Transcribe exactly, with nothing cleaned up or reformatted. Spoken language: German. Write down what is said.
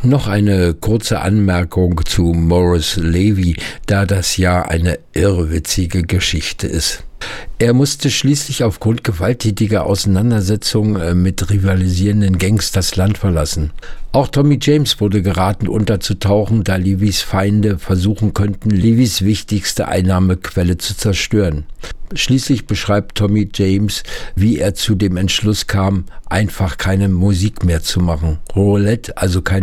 Noch eine kurze Anmerkung zu Morris Levy, da das ja eine irrwitzige Geschichte ist. Er musste schließlich aufgrund gewalttätiger Auseinandersetzungen mit rivalisierenden Gangs das Land verlassen. Auch Tommy James wurde geraten, unterzutauchen, da Levys Feinde versuchen könnten, Levys wichtigste Einnahmequelle zu zerstören. Schließlich beschreibt Tommy James, wie er zu dem Entschluss kam, einfach keine Musik mehr zu machen. Roulette, also kein